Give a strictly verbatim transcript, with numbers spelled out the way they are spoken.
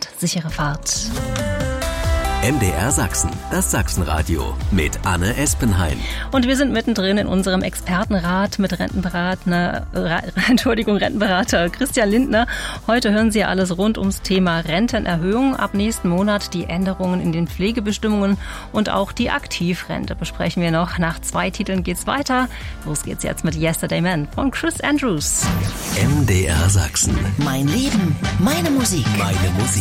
und sichere Fahrt. M D R Sachsen, das Sachsenradio mit Anne Espenheim. Und wir sind mittendrin in unserem Expertenrat mit Rentenberater, Ra, Entschuldigung, Rentenberater Christian Lindner. Heute hören Sie ja alles rund ums Thema Rentenerhöhung. Ab nächsten Monat die Änderungen in den Pflegebestimmungen und auch die Aktivrente besprechen wir noch. Nach zwei Titeln geht's weiter. Los geht's jetzt mit Yesterday Man von Chris Andrews. M D R Sachsen. Mein Leben, meine Musik. Meine Musik.